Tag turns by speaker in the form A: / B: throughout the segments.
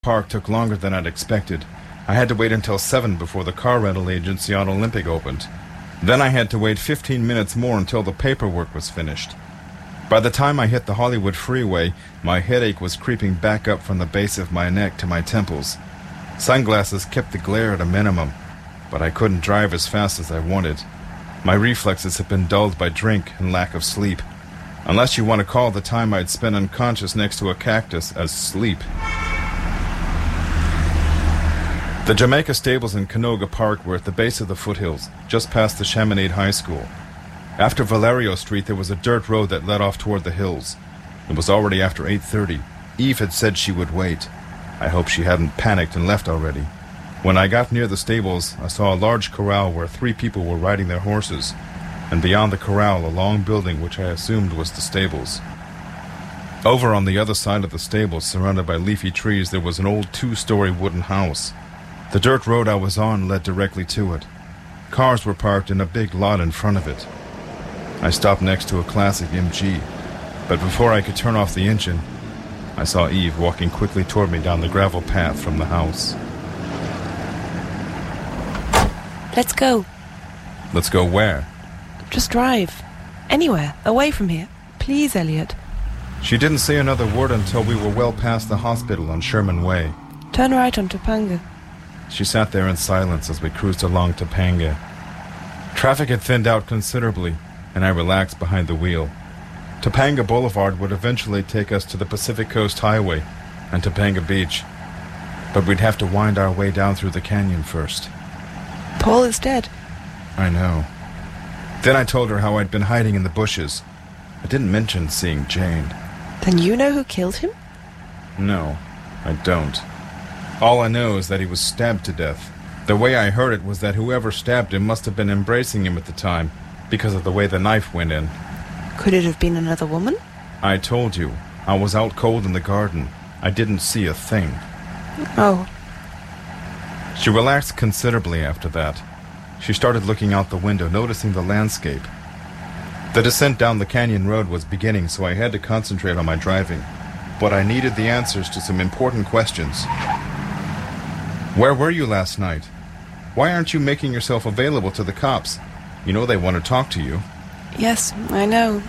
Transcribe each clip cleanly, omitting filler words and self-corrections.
A: Park took longer than I'd expected. I had to wait until 7 before the car rental agency on Olympic opened. Then I had to wait 15 minutes more until the paperwork was finished. By the time I hit the Hollywood freeway, my headache was creeping back up from the base of my neck to my temples. Sunglasses kept the glare at a minimum, but I couldn't drive as fast as I wanted. My reflexes had been dulled by drink and lack of sleep, unless you want to call the time I'd spent unconscious next to a cactus as sleep. The Jamaica stables in Canoga Park were at the base of the foothills, just past the Chaminade High School. After Valerio Street, there was a dirt road that led off toward the hills. It was already after 8:30. Eve had said she would wait. I hoped she hadn't panicked and left already. When I got near the stables, I saw a large corral where 3 people were riding their horses, and beyond the corral, a long building which I assumed was the stables. Over on the other side of the stables, surrounded by leafy trees, there was an old 2-story wooden house. The dirt road I was on led directly to it. Cars were parked in a big lot in front of it. I stopped next to a classic MG, but before I could turn off the engine, I saw Eve walking quickly toward me down the gravel path from the house.
B: Let's go.
A: Let's go where?
B: Just drive. Anywhere, away from here. Please, Elliot.
A: She didn't say another word until we were well past the hospital on Sherman Way.
B: Turn right on Topanga.
A: She sat there in silence as we cruised along Topanga. Traffic had thinned out considerably, and I relaxed behind the wheel. Topanga Boulevard would eventually take us to the Pacific Coast Highway and Topanga Beach, but we'd have to wind our way down through the canyon first.
B: Paul is dead.
A: I know. Then I told her how I'd been hiding in the bushes. I didn't mention seeing Jane.
B: Then you know who killed him?
A: No, I don't. All I know is that he was stabbed to death. The way I heard it was that whoever stabbed him must have been embracing him at the time, because of the way the knife went in.
B: Could it have been another woman?
A: I told you, I was out cold in the garden. I didn't see a thing.
B: Oh.
A: She relaxed considerably after that. She started looking out the window, noticing the landscape. The descent down the canyon road was beginning, so I had to concentrate on my driving. But I needed the answers to some important questions. Where were you last night? Why aren't you making yourself available to the cops? You know they want to talk to you.
B: Yes, I know.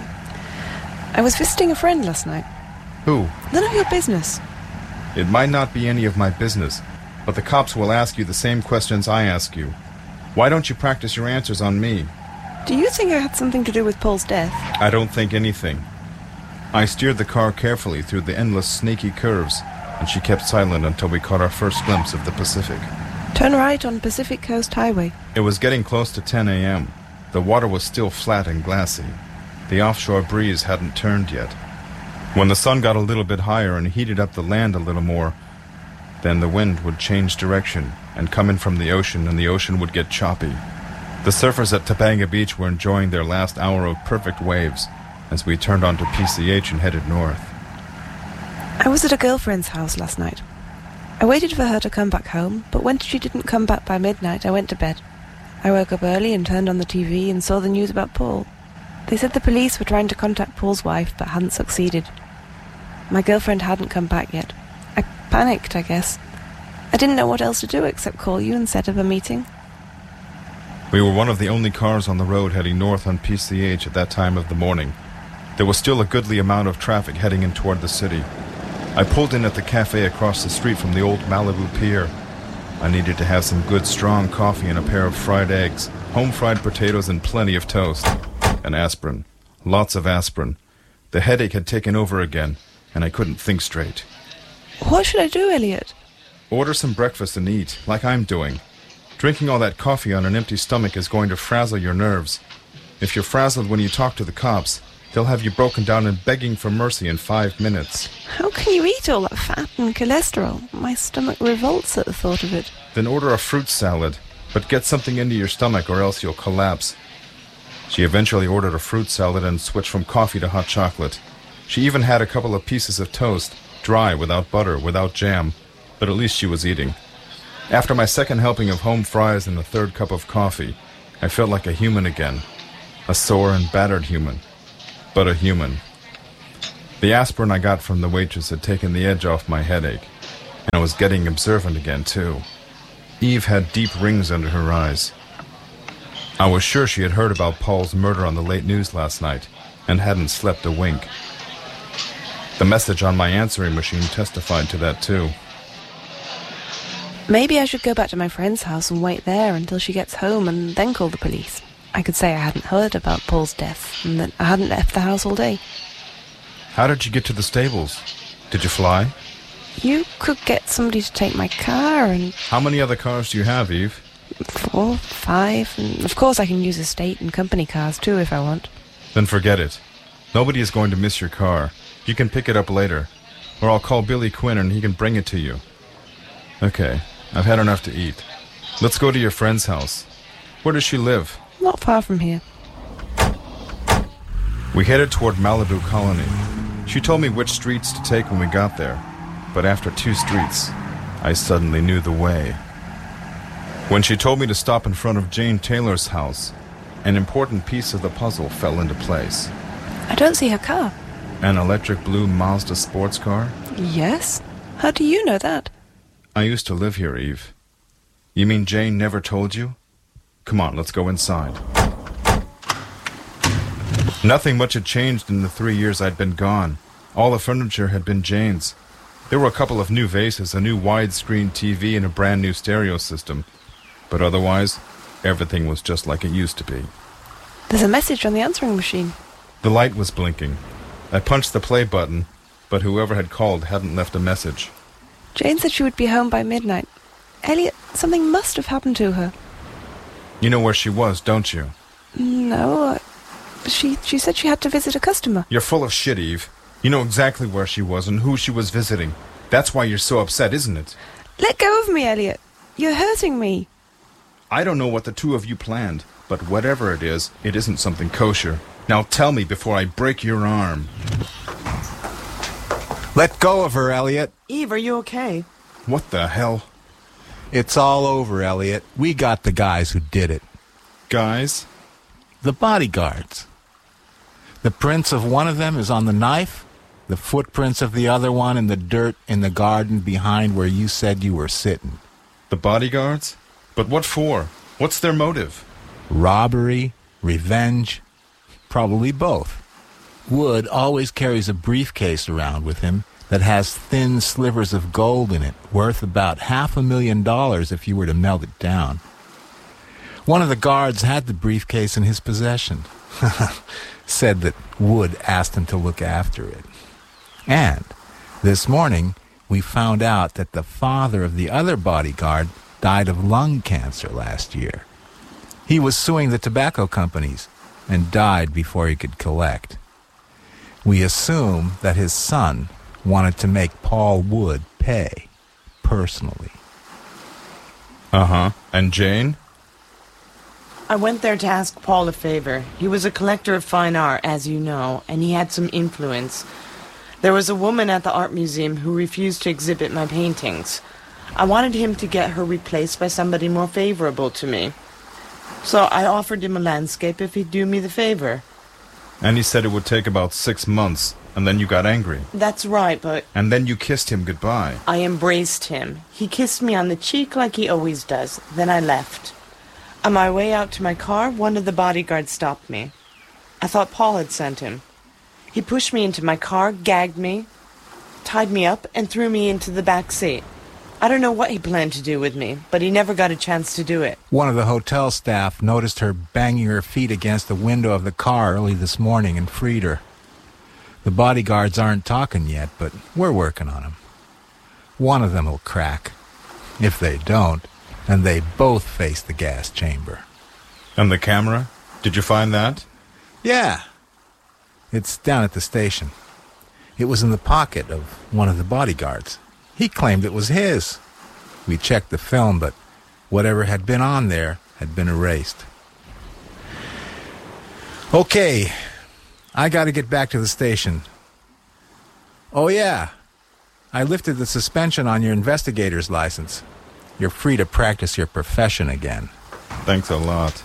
B: I was visiting a friend last night.
A: Who?
B: None of your business.
A: It might not be any of my business, but the cops will ask you the same questions I ask you. Why don't you practice your answers on me?
B: Do you think I had something to do with Paul's death?
A: I don't think anything. I steered the car carefully through the endless snaky curves, and she kept silent until we caught our first glimpse of the Pacific.
B: Turn right on Pacific Coast Highway.
A: It was getting close to 10 a.m. The water was still flat and glassy. The offshore breeze hadn't turned yet. When the sun got a little bit higher and heated up the land a little more, then the wind would change direction and come in from the ocean, and the ocean would get choppy. The surfers at Topanga Beach were enjoying their last hour of perfect waves as we turned onto PCH and headed north.
B: I was at a girlfriend's house last night. I waited for her to come back home, but when she didn't come back by midnight, I went to bed. I woke up early and turned on the TV and saw the news about Paul. They said the police were trying to contact Paul's wife, but hadn't succeeded. My girlfriend hadn't come back yet. I panicked, I guess. I didn't know what else to do except call you and set up a meeting.
A: We were one of the only cars on the road heading north on PCH at that time of the morning. There was still a goodly amount of traffic heading in toward the city. I pulled in at the cafe across the street from the old Malibu Pier. I needed to have some good strong coffee and a pair of fried eggs, home-fried potatoes and plenty of toast. And aspirin. Lots of aspirin. The headache had taken over again, and I couldn't think straight.
B: What should I do, Elliot?
A: Order some breakfast and eat, like I'm doing. Drinking all that coffee on an empty stomach is going to frazzle your nerves. If you're frazzled when you talk to the cops, they'll have you broken down and begging for mercy in 5 minutes.
B: How can you eat all that fat and cholesterol? My stomach revolts at the thought of it.
A: Then order a fruit salad, but get something into your stomach or else you'll collapse. She eventually ordered a fruit salad and switched from coffee to hot chocolate. She even had a couple of pieces of toast, dry, without butter, without jam, but at least she was eating. After my second helping of home fries and the third cup of coffee, I felt like a human again. A sore and battered human. But a human. The aspirin I got from the waitress had taken the edge off my headache. I was getting observant again, too. Eve had deep rings under her eyes. I was sure she had heard about Paul's murder on the late news last night, and hadn't slept a wink. The message on my answering machine testified to that, too.
B: Maybe I should go back to my friend's house and wait there until she gets home and then call the police. I could say I hadn't heard about Paul's death and that I hadn't left the house all day.
A: How did you get to the stables? Did you fly?
B: You could get somebody to take my car and...
A: How many other cars do you have, Eve?
B: 4, 5, and of course I can use estate and company cars too if I want.
A: Then forget it. Nobody is going to miss your car. You can pick it up later, or I'll call Billy Quinn and he can bring it to you. Okay, I've had enough to eat. Let's go to your friend's house. Where does she live?
B: Not far from here.
A: We headed toward Malibu Colony. She told me which streets to take when we got there, but after 2 streets, I suddenly knew the way. When she told me to stop in front of Jane Taylor's house, an important piece of the puzzle fell into place.
B: I don't see her car.
A: An electric blue Mazda sports car?
B: Yes? How do you know that?
A: I used to live here, Eve. You mean Jane never told you? Come on, let's go inside. Nothing much had changed in the 3 years I'd been gone. All the furniture had been Jane's. There were a couple of new vases, a new widescreen TV, and a brand new stereo system. But otherwise, everything was just like it used to be.
B: There's a message on the answering machine.
A: The light was blinking. I punched the play button, but whoever had called hadn't left a message.
B: Jane said she would be home by midnight. Elliot, something must have happened to her.
A: You know where she was, don't you?
B: No, she said she had to visit a customer.
A: You're full of shit, Eve. You know exactly where she was and who she was visiting. That's why you're so upset, isn't it?
B: Let go of me, Elliot. You're hurting me.
A: I don't know what the two of you planned, but whatever it isn't something kosher. Now tell me before I break your arm.
C: Let go of her, Elliot.
D: Eve, are you okay?
A: What the hell?
C: It's all over, Elliot. We got the guys who did it.
A: Guys?
C: The bodyguards. The prints of one of them is on the knife, the footprints of the other one in the dirt in the garden behind where you said you were sitting.
A: The bodyguards? But what for? What's their motive?
C: Robbery, revenge, probably both. Wood always carries a briefcase around with him that has thin slivers of gold in it, worth about $500,000 if you were to melt it down. One of the guards had the briefcase in his possession. Said that Wood asked him to look after it. And this morning, we found out that the father of the other bodyguard died of lung cancer last year. He was suing the tobacco companies and died before he could collect. We assume that his son wanted to make Paul Wood pay, personally.
A: Uh-huh. And Jane?
D: I went there to ask Paul a favor. He was a collector of fine art, as you know, and he had some influence. There was a woman at the art museum who refused to exhibit my paintings. I wanted him to get her replaced by somebody more favorable to me. So I offered him a landscape if he'd do me the favor.
A: And he said it would take about 6 months, and then you got angry.
D: That's right, but...
A: And then you kissed him goodbye.
D: I embraced him. He kissed me on the cheek like he always does. Then I left. On my way out to my car, one of the bodyguards stopped me. I thought Paul had sent him. He pushed me into my car, gagged me, tied me up, and threw me into the back seat. I don't know what he planned to do with me, but he never got a chance to do it.
C: One of the hotel staff noticed her banging her feet against the window of the car early this morning and freed her. The bodyguards aren't talking yet, but we're working on them. One of them will crack. If they don't, then they both face the gas chamber.
A: And the camera? Did you find that?
C: Yeah. It's down at the station. It was in the pocket of one of the bodyguards. He claimed it was his. We checked the film, but whatever had been on there had been erased. Okay, I gotta get back to the station. Oh yeah, I lifted the suspension on your investigator's license. You're free to practice your profession again.
A: Thanks a lot.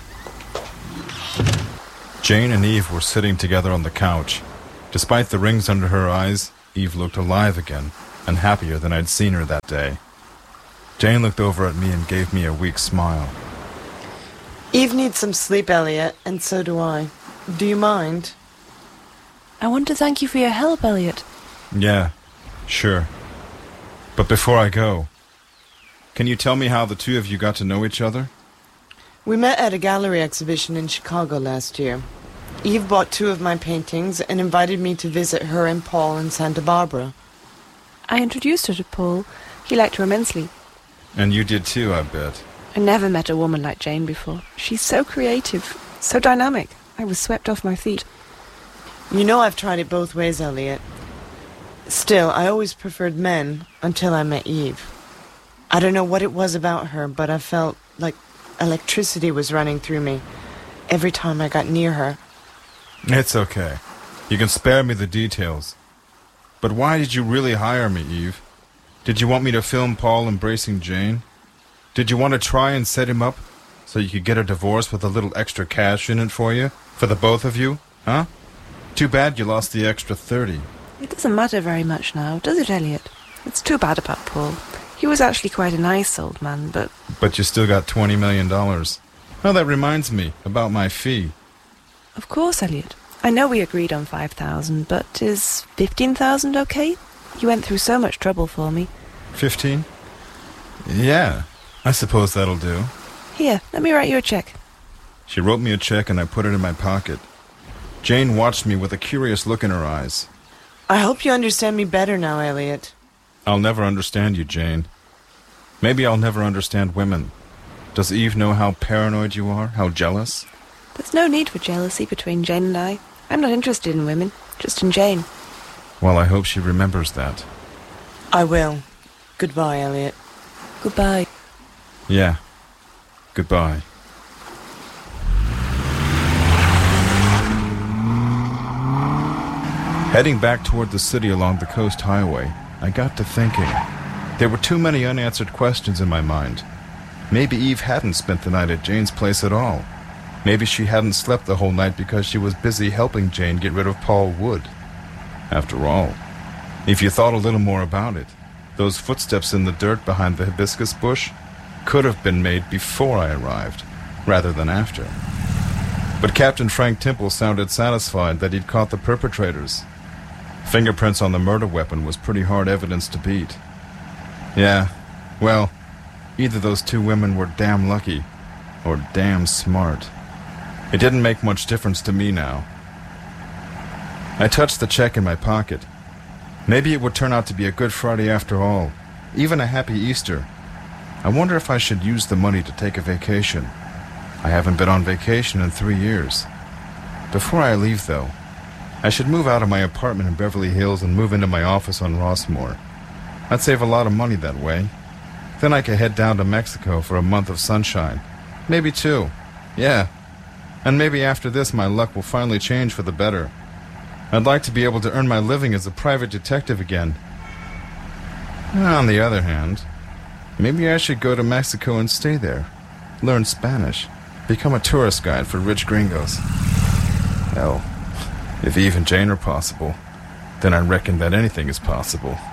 A: Jane and Eve were sitting together on the couch. Despite the rings under her eyes, Eve looked alive again. and happier than I'd seen her that day. Jane looked over at me and gave me a weak smile.
D: Eve needs some sleep, Elliot, and so do I. Do you mind?
B: I want to thank you for your help, Elliot.
A: Yeah, sure. But before I go, can you tell me how the two of you got to know each other?
D: We met at a gallery exhibition in Chicago last year. Eve bought 2 of my paintings and invited me to visit her and Paul in Santa Barbara.
B: I introduced her to Paul. He liked her immensely.
A: And you did too, I bet.
B: I never met a woman like Jane before. She's so creative, so dynamic. I was swept off my feet.
D: You know I've tried it both ways, Elliot. Still, I always preferred men until I met Eve. I don't know what it was about her, but I felt like electricity was running through me every time I got near her.
A: It's okay. You can spare me the details. But why did you really hire me, Eve? Did you want me to film Paul embracing Jane? Did you want to try and set him up so you could get a divorce with a little extra cash in it for you? For the both of you? Huh? Too bad you lost the extra 30.
B: It doesn't matter very much now, does it, Elliot? It's too bad about Paul. He was actually quite a nice old man, but...
A: But you still got $20 million. Oh, that reminds me about my fee.
B: Of course, Elliot. I know we agreed on 5,000, but is 15,000 okay? You went through so much trouble for me.
A: 15? Yeah, I suppose that'll do.
B: Here, let me write you a check.
A: She wrote me a check and I put it in my pocket. Jane watched me with a curious look in her eyes.
D: I hope you understand me better now, Elliot.
A: I'll never understand you, Jane. Maybe I'll never understand women. Does Eve know how paranoid you are? How jealous?
B: There's no need for jealousy between Jane and I. I'm not interested in women, just in Jane.
A: Well, I hope she remembers that.
D: I will. Goodbye, Elliot.
B: Goodbye.
A: Yeah. Goodbye. Heading back toward the city along the coast highway, I got to thinking. There were too many unanswered questions in my mind. Maybe Eve hadn't spent the night at Jane's place at all. Maybe she hadn't slept the whole night because she was busy helping Jane get rid of Paul Wood. After all, if you thought a little more about it, those footsteps in the dirt behind the hibiscus bush could have been made before I arrived, rather than after. But Captain Frank Temple sounded satisfied that he'd caught the perpetrators. Fingerprints on the murder weapon was pretty hard evidence to beat. Yeah, well, either those 2 women were damn lucky, or damn smart. It didn't make much difference to me now. I touched the check in my pocket. Maybe it would turn out to be a Good Friday after all, even a happy Easter. I wonder if I should use the money to take a vacation. I haven't been on vacation in 3 years. Before I leave, though, I should move out of my apartment in Beverly Hills and move into my office on Rossmore. I'd save a lot of money that way. Then I could head down to Mexico for a month of sunshine. Maybe 2. Yeah. And maybe after this my luck will finally change for the better. I'd like to be able to earn my living as a private detective again. On the other hand, maybe I should go to Mexico and stay there. Learn Spanish. Become a tourist guide for rich gringos. Hell, if Eve and Jane are possible, then I reckon that anything is possible.